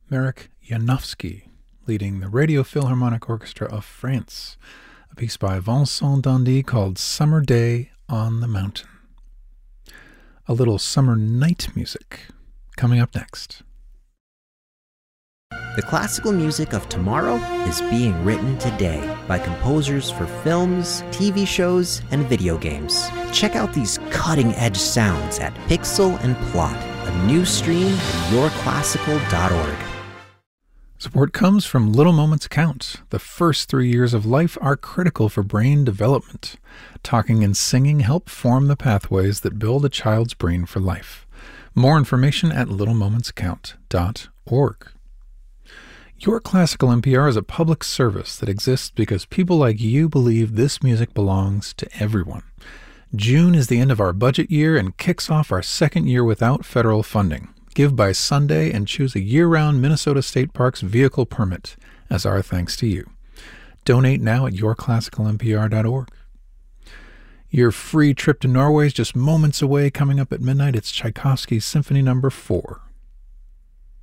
Marek Janowski, leading the Radio Philharmonic Orchestra of France, a piece by Vincent Dandy called Summer Day on the Mountain. A little summer night music coming up next. The classical music of tomorrow is being written today by composers for films, TV shows, and video games. Check out these cutting-edge sounds at Pixel and Plot, a new stream at yourclassical.org. Support comes from Little Moments Count. The first 3 years of life are critical for brain development. Talking and singing help form the pathways that build a child's brain for life. More information at littlemomentscount.org. Your Classical NPR is a public service that exists because people like you believe this music belongs to everyone. June is the end of our budget year and kicks off our second year without federal funding. Give by Sunday and choose a year-round Minnesota State Parks vehicle permit as our thanks to you. Donate now at yourclassicalnpr.org. Your free trip to Norway is just moments away. Coming up at midnight, it's Tchaikovsky's Symphony No. 4.